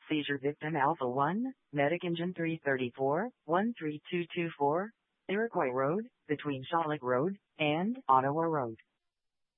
Seizure victim Alpha 1, Medic Engine 334, 13224, Iroquois Road, between Shollick Road and Ottawa Road.